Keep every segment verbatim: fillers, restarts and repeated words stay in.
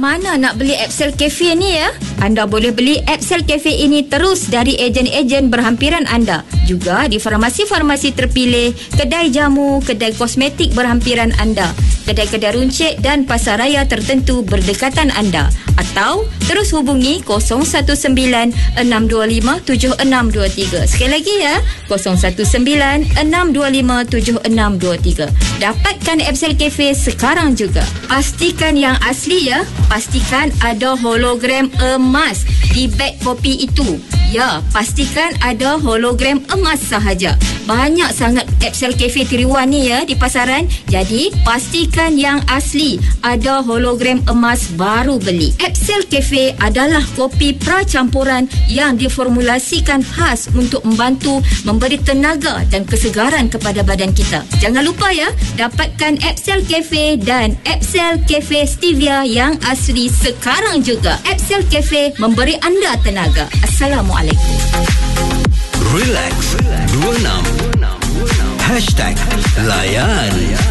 mana nak beli Epsel Cafe ni ya? Anda boleh beli Epsel Cafe ini terus dari ejen-ejen berhampiran anda. Juga di farmasi-farmasi terpilih, kedai jamu, kedai kosmetik berhampiran anda, kedai-kedai runcit dan pasaraya tertentu berdekatan anda. Atau terus hubungi kosong satu sembilan enam dua lima tujuh enam dua tiga. Sekali lagi ya, kosong satu sembilan enam dua lima tujuh enam dua tiga. Dapatkan Epsel Cafe sekarang juga. Pastikan yang asli ya. Pastikan ada hologram emas di beg kopi itu. Ya, pastikan ada hologram emas sahaja. Banyak sangat Epsel Cafe tiruan ni ya di pasaran. Jadi, pastikan yang asli. Ada hologram emas baru beli. Epsel Cafe adalah kopi pracampuran yang diformulasikan khas untuk membantu memberi tenaga dan kesegaran kepada badan kita. Jangan lupa ya, dapatkan Epsel Cafe dan Epsel Cafe Stevia yang asli sekarang juga. Epsel Cafe memberi anda tenaga. Assalamualaikum. Relax dua puluh enam Hashtag Layan.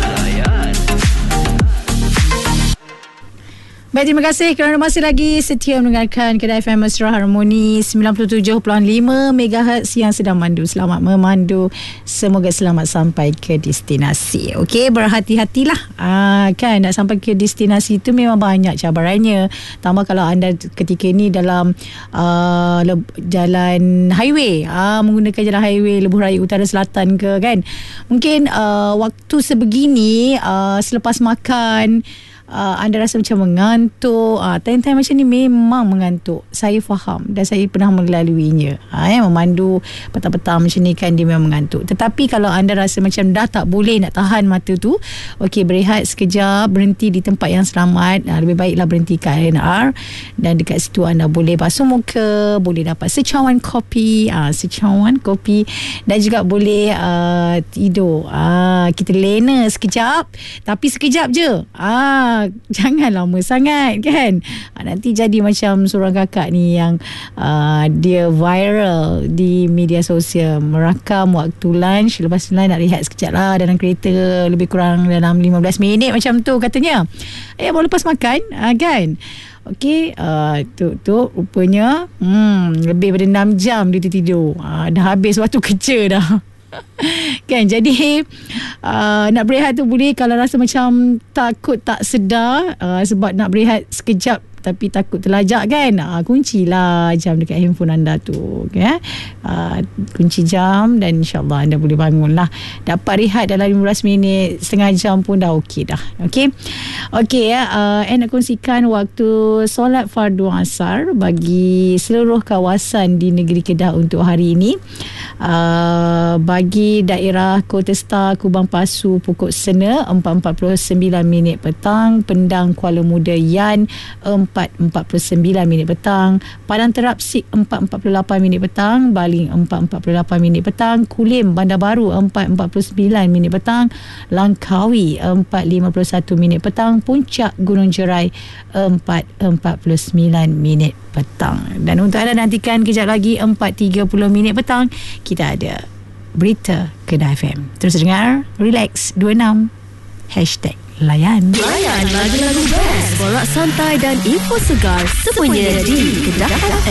Baik, terima kasih kerana masih lagi setia mendengarkan Kedai F M Mesra Harmoni sembilan puluh tujuh perpuluhan lima megahertz yang sedang mandu. Selamat memandu. Semoga selamat sampai ke destinasi. Okey, berhati-hatilah. Ah, kan, nak sampai ke destinasi itu memang banyak cabarannya. Tambah kalau anda ketika ini dalam uh, jalan highway, ah, menggunakan jalan highway Lebuh Raya Utara Selatan ke, kan. Mungkin uh, waktu sebegini, uh, selepas makan, Uh, anda rasa macam mengantuk, uh, time-time macam ni memang mengantuk. Saya faham dan saya pernah melaluinya. uh, eh, Memandu petang-petang macam ni kan, dia memang mengantuk. Tetapi kalau anda rasa macam dah tak boleh nak tahan mata tu, okey, berehat sekejap, berhenti di tempat yang selamat. uh, Lebih baiklah berhenti kat R and R. Dan dekat situ anda boleh basuh muka, boleh dapat secawan kopi, uh, secawan kopi, dan juga boleh uh, tidur. uh, Kita lena sekejap, tapi sekejap je. Ah, jangan lama sangat, kan. Ha, nanti jadi macam seorang kakak ni yang uh, dia viral di media sosial, merakam waktu lunch, lepas lunch nak rehat sekejap lah dalam kereta, lebih kurang dalam lima belas minit macam tu katanya. Eh, baru lepas makan, uh, kan. Okey, uh, tu, tu rupanya hmm, lebih daripada enam jam dia tidur. uh, Dah habis waktu kerja dah. Kan, jadi uh, nak berehat tu boleh kalau rasa macam takut tak sedar, uh, sebab nak berehat sekejap tapi takut terlajak, kan. uh, Kuncilah jam dekat handphone anda tu, okay? uh, Kunci jam dan insyaAllah anda boleh bangun lah. Dapat rehat dalam lima belas minit, setengah jam pun dah okey dah. Okay, okay ya. uh, Saya nak kongsikan waktu solat fardu asar bagi seluruh kawasan di negeri Kedah untuk hari ini. uh, Bagi daerah Kota Star, Kubang Pasu, Pokok Sena empat empat puluh sembilan minit petang, Pendang Kuala Muda Yan empat empat puluh sembilan minit petang, Padang Terap Sik empat empat puluh lapan minit petang, Baling empat empat puluh lapan minit petang, Kulim Bandar Baru empat empat puluh sembilan minit petang, Langkawi empat lima puluh satu minit petang, Puncak Gunung Jerai empat empat puluh sembilan minit petang. Dan untuk anda nantikan kejap lagi empat tiga puluh minit petang, kita ada Berita Kedah F M. Terus dengar Relax dua puluh enam Hashtag Layan. Layan lagu-lagu best, borak santai dan info segar semuanya di Kedah F M.